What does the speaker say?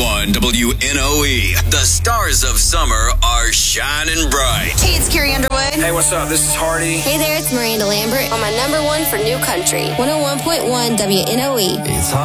101.1 WNOE. The stars of summer are shining bright. Hey, it's Carrie Underwood. Hey, what's up? This is Hardy. Hey there, it's Miranda Lambert on my number one for New Country, 101.1 WNOE.